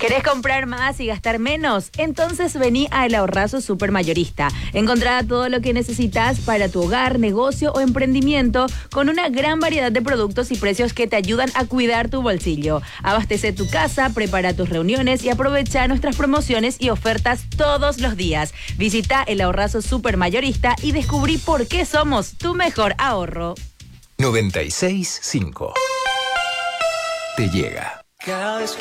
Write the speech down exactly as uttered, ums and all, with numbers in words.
¿Querés comprar más y gastar menos? Entonces vení a El Ahorrazo Supermayorista. Encontrá todo lo que necesitas para tu hogar, negocio o emprendimiento con una gran variedad de productos y precios que te ayudan a cuidar tu bolsillo. Abastece tu casa, prepara tus reuniones y aprovecha nuestras promociones y ofertas todos los días. Visita El Ahorrazo Supermayorista y descubrí por qué somos tu mejor ahorro. noventa y seis punto cinco Te llega. Cada vez